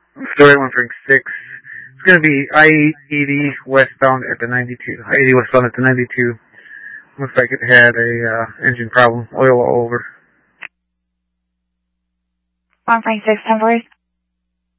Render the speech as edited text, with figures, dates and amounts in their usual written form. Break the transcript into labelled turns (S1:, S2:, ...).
S1: Story 136. It's going to be I-80 westbound at the 92. I-80 westbound at the 92. Looks like it had a engine problem. Oil all over.
S2: 146, 10-4.